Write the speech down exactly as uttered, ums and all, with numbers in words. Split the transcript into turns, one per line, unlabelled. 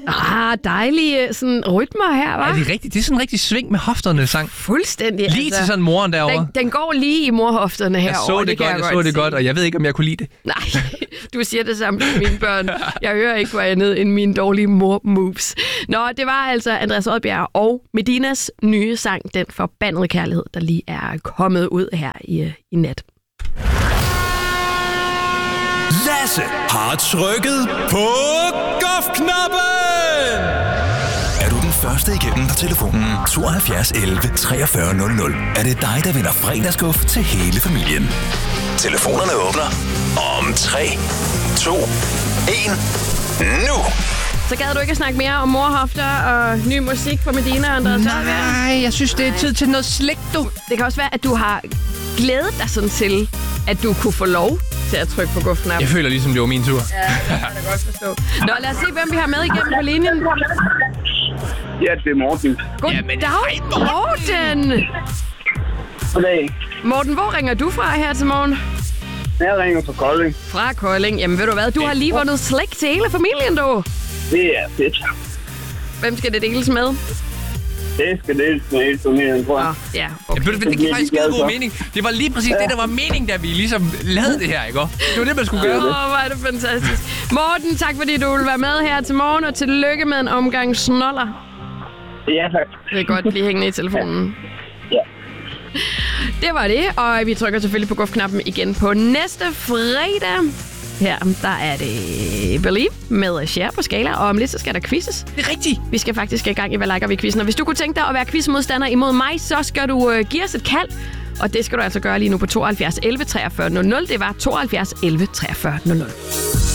Ah, dejlige sådan, rytmer her, hva'?
Er det rigtigt? Det er sådan en rigtig sving med hofterne sang.
Fuldstændig.
Lige altså, til sådan moren derovre.
Den, den går lige i morhofterne herovre.
Jeg så det, det godt, jeg, jeg så det godt, og jeg ved ikke, om jeg kunne lide det.
Nej, du siger det samme til mine børn. Jeg hører ikke på andet end mine dårlige mor-moves. Nå, det var altså Andreas Odbjerg og Medinas nye sang, Den Forbandede Kærlighed, der lige er kommet ud her i, i nat.
Lasse har trykket på golfknappen. Er du den første igennem på telefonen tooghalvfjerds elleve treogfyrre nul nul, er det dig, der vinder fredagsguf til hele familien. Telefonerne åbner om tre, to, en, nu.
Så gad du ikke at snakke mere om morhofter og ny musik fra Medina og Andreas Odbjerg?
Nej, jeg synes, det er tid til noget slik, du.
Det kan også være, at du har glædet dig sådan til, at du kunne få lov til at trykke på gufknappen.
Jeg føler ligesom, det var min tur.
Ja, det kan jeg godt forstå. Nå, lad os se, hvem vi har med igennem på linjen.
Ja, det er Morten.
Goddag, Morten!
Goddag.
Morten, hvor ringer du fra her til morgen?
Jeg ringer fra Kolding.
Fra Kolding. Jamen ved du hvad, du har lige vundet slik til hele familien, du.
Det er fedt.
Hvem skal det deles med?
Det skal deles med hele familien, tror jeg.
Oh, ja, okay.
Ja, det giver faktisk skide god mening. Det var lige præcis ja. det, der var meningen, da vi ligesom lavede det her, ikke? Det var det, man skulle gøre.
Åh, oh, hvor er det fantastisk. Morten, tak fordi du vil være med her til morgen, og tillykke med en omgang snoller.
Ja, tak.
Det er godt, blive hængende i telefonen.
Ja.
Det var det, og vi trykker selvfølgelig på gufknappen igen på næste fredag. Her, der er det Believe med Cher på Skala, og om lidt, så skal der quizzes.
Det er rigtigt.
Vi skal faktisk i gang i, hvad liker vi quizzen. Og hvis du kunne tænke dig at være quizmodstander imod mig, så skal du uh, give os et kald. Og det skal du altså gøre lige nu på tooghalvfjerds elleve treogfyrre nul nul. Det var tooghalvfjerds elleve treogfyrre nul nul.